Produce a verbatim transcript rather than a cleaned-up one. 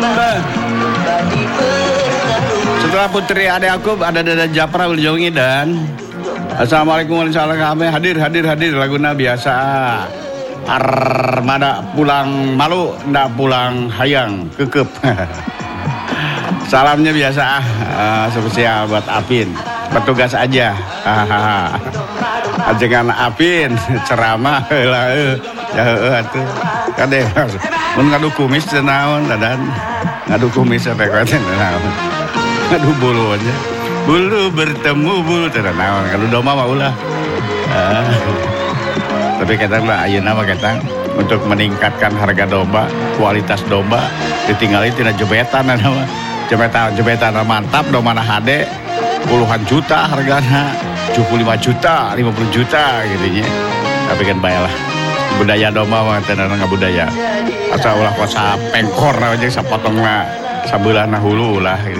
Setelah putri adik aku ada Dada Japra Wiljongi dan Assalamualaikum warahmatullahi wabarakatuh. Hadir hadir hadir laguna biasa. Armada pulang malu ndak pulang hayang kekep. Salamnya biasa uh, spesial buat Apin. Petugas aja. Ajengan Apin ceramah lah ya atuh. Kade mun ngadu kumis teh naon dadan. Ngadu kumis teh kate naon. Ngadu bulu aja. Bulu bertemu bulu teh naon. Kalau domba mah ulah. Uh, tapi kadang lah ayeuna mah kadang untuk meningkatkan harga domba, kualitas domba ditinggali tina jebetan mah. Jebetan jebetan mantap domba na H D puluhan juta hargana, tujuh puluh lima juta, lima puluh juta gitu nya. Tapi kan bayalah budaya domba mah teh na budaya. Asa ulah kosa pengkor na jeung sapotongna sabeulahna hulu ulah gitu.